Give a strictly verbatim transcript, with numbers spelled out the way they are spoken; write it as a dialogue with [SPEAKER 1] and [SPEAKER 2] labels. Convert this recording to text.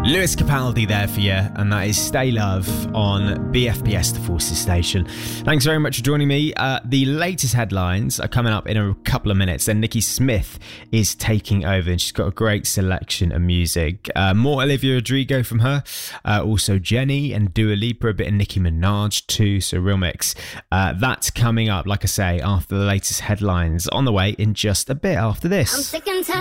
[SPEAKER 1] Lewis Capaldi there for you, and that is Stay Love on B F P S, the Forces station. Thanks very much for joining me. Uh, the latest headlines are coming up in a couple of minutes. Then Nikki Smith is taking over, and she's got a great selection of music. Uh, more Olivia Rodrigo from her, uh, also Jenny and Dua Lipa, a bit of Nicki Minaj too, so real mix. Uh, that's coming up, like I say, after the latest headlines, on the way in just a bit after this.
[SPEAKER 2] I'm sick and tired.